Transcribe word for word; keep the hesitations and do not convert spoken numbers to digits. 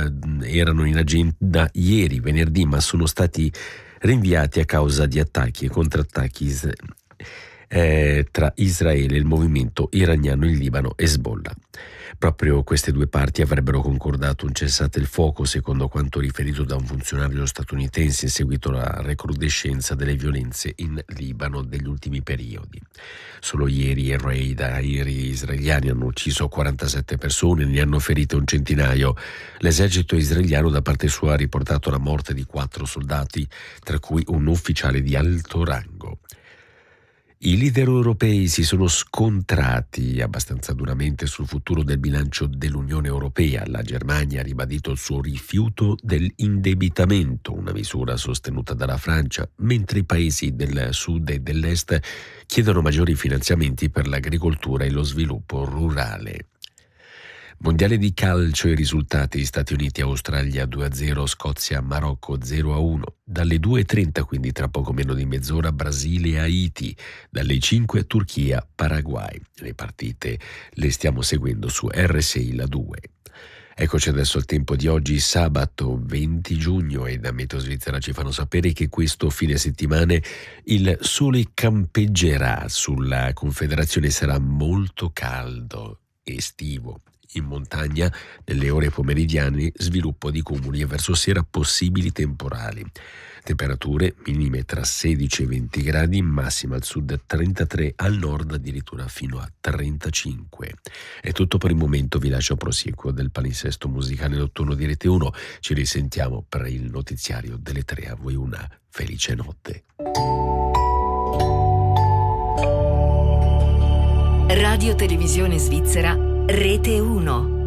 eh, erano in agenda ieri, venerdì, ma sono stati rinviati a causa di attacchi e contrattacchi is- eh, tra Israele e il movimento iraniano in Libano Hezbollah. Proprio queste due parti avrebbero concordato un cessate il fuoco, secondo quanto riferito da un funzionario statunitense in seguito alla recrudescenza delle violenze in Libano degli ultimi periodi. Solo ieri i raid aerei israeliani hanno ucciso quarantasette persone e ne hanno ferite un centinaio. L'esercito israeliano da parte sua ha riportato la morte di quattro soldati, tra cui un ufficiale di alto rango. I leader europei si sono scontrati abbastanza duramente sul futuro del bilancio dell'Unione Europea. La Germania ha ribadito il suo rifiuto dell'indebitamento, una misura sostenuta dalla Francia, mentre i paesi del sud e dell'est chiedono maggiori finanziamenti per l'agricoltura e lo sviluppo rurale. Mondiale di calcio e risultati: Stati Uniti Australia due a zero, Scozia Marocco zero a uno, dalle due e trenta, quindi tra poco meno di mezz'ora, Brasile Haiti, dalle cinque Turchia Paraguay. Le partite le stiamo seguendo su R sei La due. Eccoci adesso al tempo di oggi, sabato venti giugno, e da Meteo Svizzera ci fanno sapere che questo fine settimana il sole campeggerà sulla Confederazione, sarà molto caldo, estivo. In montagna, nelle ore pomeridiane, sviluppo di cumuli e verso sera possibili temporali. Temperature minime tra sedici e venti gradi, massima al sud trentatré, al nord addirittura fino a trentacinque. È tutto per il momento, vi lascio prosieguo del palinsesto musicale notturno di Rete uno. Ci risentiamo per il notiziario delle tre. A voi una felice notte. Radio Televisione Svizzera Rete uno.